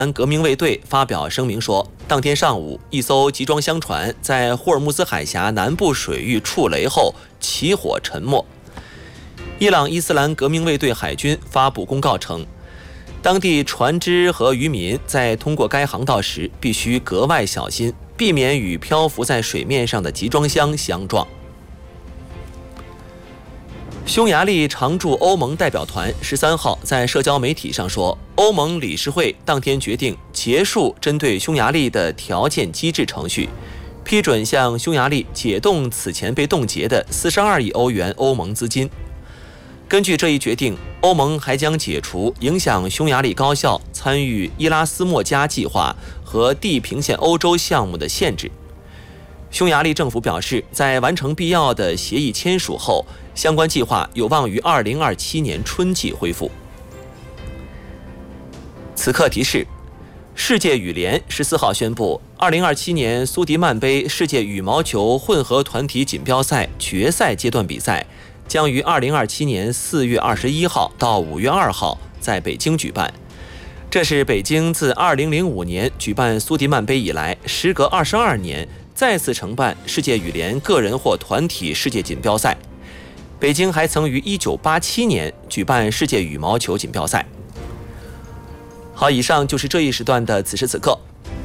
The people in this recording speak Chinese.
革命卫队发表声明说，当天上午，一艘集装箱船在霍尔木兹海峡南部水域触雷后起火沉没。伊朗伊斯兰革命卫队海军发布公告称，当地船只和渔民在通过该航道时必须格外小心，避免与漂浮在水面上的集装箱相撞。匈牙利常驻欧盟代表团13号在社交媒体上说，欧盟理事会当天决定结束针对匈牙利的条件机制程序，批准向匈牙利解冻此前被冻结的42亿欧元欧盟资金。根据这一决定，欧盟还将解除影响匈牙利高校参与伊拉斯莫加计划和地平线欧洲项目的限制。匈牙利政府表示，在完成必要的协议签署后，相关计划有望于2027年春季恢复。此刻提示：世界羽联14号宣布，2027年苏迪曼杯世界羽毛球混合团体锦标赛决赛阶段比赛将于2027年4月21号到5月2号在北京举办。这是北京自2005年举办苏迪曼杯以来，时隔22年再次承办世界羽联个人或团体世界锦标赛。北京还曾于1987年举办世界羽毛球锦标赛。好，以上就是这一时段的此时此刻。